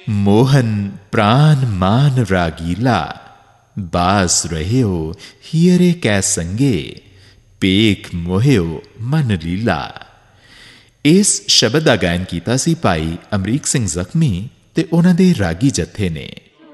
ਮੋਹਨ ਪ੍ਰਾਨ ਮਾਨ ਰਾਗੀਲਾ, ਬਾਸ ਰਹਿਓ ਹੀਰੇ ਕੈ ਸੰਗੇ, ਪੇਖ ਮੋਹਿਓ ਮਨ ਲੀਲਾ। ਇਸ ਸ਼ਬਦ ਦਾ ਗਾਇਨ ਕੀਤਾ ਸੀ ਭਾਈ ਅਮਰੀਕ ਸਿੰਘ ਜ਼ਖਮੀ ਤੇ ਉਹਨਾਂ ਦੇ ਰਾਗੀ ਜੱਥੇ ਨੇ।